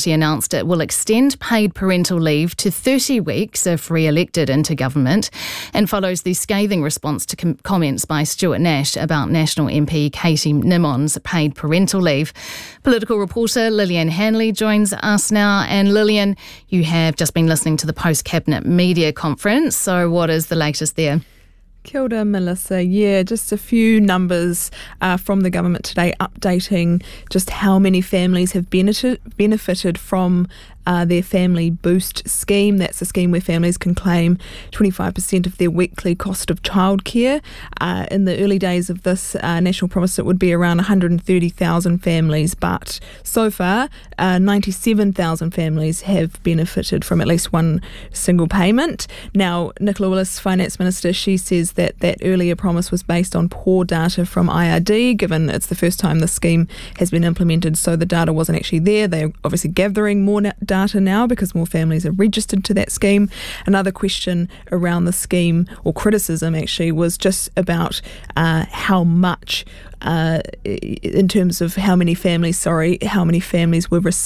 Party announced it will extend paid parental leave to thirty weeks if re-elected into government, and follows the scathing response to com- comments by Stuart Nash about National M P Katie Nimon's paid parental leave. Political reporter Lillian Hanley joins us now. And Lillian, you have just been listening to the post-cabinet media conference, so what is the latest there? Kia ora, Melissa. Yeah, just a few numbers uh, from the government today updating just how many families have benefited, benefited from uh, their Family Boost scheme. That's a scheme where families can claim twenty-five percent of their weekly cost of childcare. Uh, in the early days of this, uh, National promised it would be around one hundred thirty thousand families, but so far uh, ninety-seven thousand families have benefited from at least one single payment. Now, Nicola Willis, Finance Minister, she says that that earlier promise was based on poor data from I R D, given it's the first time the scheme has been implemented, so the data wasn't actually there. They're obviously gathering more data now because more families are registered to that scheme. Another question around the scheme, or criticism actually, was just about uh, how much, uh, in terms of how many families, sorry, how many families were receiving